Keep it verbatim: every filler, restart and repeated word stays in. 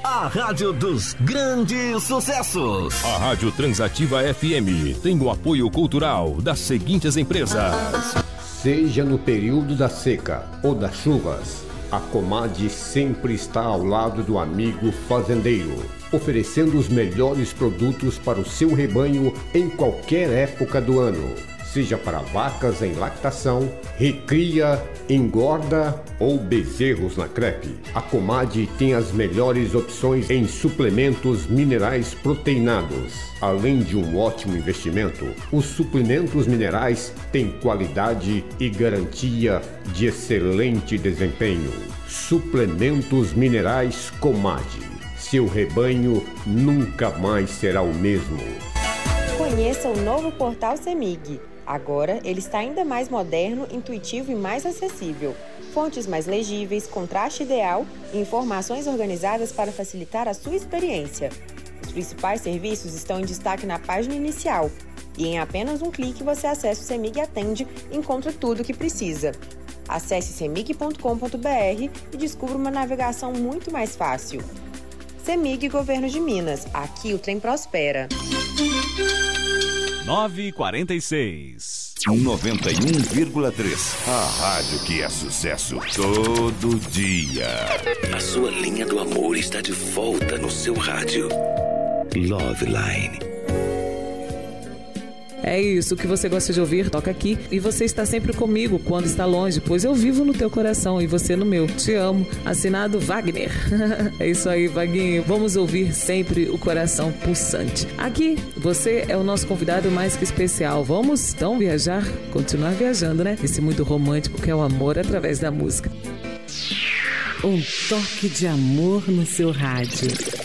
a rádio dos grandes sucessos. A Rádio Transativa F M tem o apoio cultural das seguintes empresas. Seja no período da seca ou das chuvas, a Comad sempre está ao lado do amigo fazendeiro, oferecendo os melhores produtos para o seu rebanho em qualquer época do ano. Seja para vacas em lactação, recria, engorda ou bezerros na crepe. A Comad tem as melhores opções em suplementos minerais proteinados. Além de um ótimo investimento, os suplementos minerais têm qualidade e garantia de excelente desempenho. Suplementos minerais Comad. Seu rebanho nunca mais será o mesmo. Conheça o novo portal CEMIG. Agora, ele está ainda mais moderno, intuitivo e mais acessível. Fontes mais legíveis, contraste ideal e informações organizadas para facilitar a sua experiência. Os principais serviços estão em destaque na página inicial. E em apenas um clique você acessa o CEMIG Atende e encontra tudo o que precisa. Acesse cemig ponto com ponto br e descubra uma navegação muito mais fácil. CEMIG Governo de Minas. Aqui o trem prospera. nove e quarenta e seis. noventa e um vírgula três. A rádio que é sucesso todo dia. A sua linha do amor está de volta no seu rádio. Love Line. É isso, o que você gosta de ouvir, toca aqui. E você está sempre comigo quando está longe, pois eu vivo no teu coração e você no meu. Te amo. Assinado Wagner. É isso aí, Vaguinho. Vamos ouvir sempre o coração pulsante. Aqui, você é o nosso convidado mais que especial. Vamos então viajar, continuar viajando, né? Esse muito romântico que é o amor através da música. Um toque de amor no seu rádio.